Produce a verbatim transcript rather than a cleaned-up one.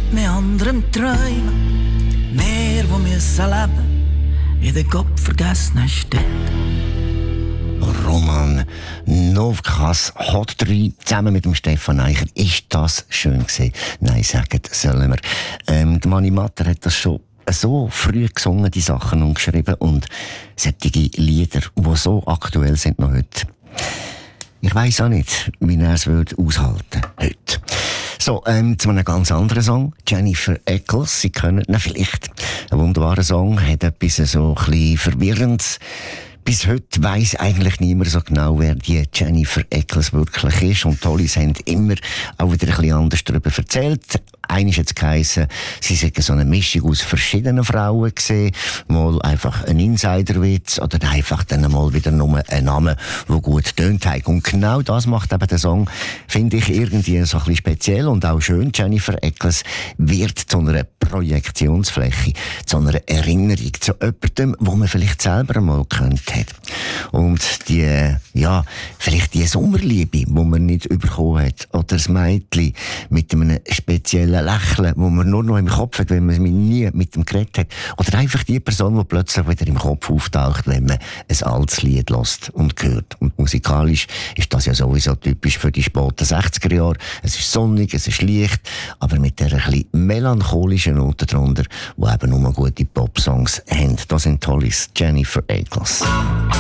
mit anderen träumen. Wir, die müssen leben in den Kopf vergessenen Städten. Roman Novkas Hot drei zusammen mit dem Stefan Eicher. Ist das schön gewesen? Nein, sagen sollen wir. Ähm, der Mani Matter hat das schon so früh gesungen, die Sachen und geschrieben, und solche Lieder, die so aktuell sind noch heute. Ich weiss auch nicht, wie er es würde aushalten heute. So, ähm, zu einem ganz anderen Song. Jennifer Eccles, Sie kennen ihn vielleicht. Ein wunderbarer Song, hat etwas so ein bisschen Verwirrendes. Bis heute weiss eigentlich niemand so genau, wer die Jennifer Eccles wirklich ist. Und Tollis haben immer auch wieder ein bisschen anders darüber erzählt. Eines hat es geheissen, sie sei so eine Mischung aus verschiedenen Frauen gesehen. Mal einfach ein Insiderwitz oder einfach dann mal wieder nur ein Name, der gut tönt hat. Und genau das macht eben der Song, finde ich, irgendwie so ein bisschen speziell und auch schön. Jennifer Eccles wird zu einer Projektionsfläche, zu einer Erinnerung, zu jemandem, wo man vielleicht selber einmal gekannt hat. Und die, ja, vielleicht die Sommerliebe, die man nicht bekommen hat, oder das Mädchen mit einem speziellen Lächeln, wo man nur noch im Kopf hat, wenn man nie mit dem geredet hat. Oder einfach die Person, die plötzlich wieder im Kopf auftaucht, wenn man ein altes Lied hört und hört. Und musikalisch ist das ja sowieso typisch für die späten sechziger Jahre. Es ist sonnig, es ist leicht, aber mit dieser ein bisschen melancholischen Note drunter, die eben nur gute Pop-Songs haben. Das sind Tollis Jennifer Eccles.